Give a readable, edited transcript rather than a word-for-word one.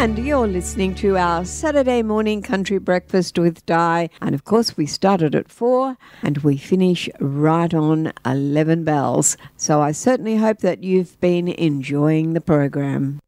And you're listening to our Saturday morning country breakfast with Di. And of course, we started at 4 and we finish right on 11 bells. So I certainly hope that you've been enjoying the program.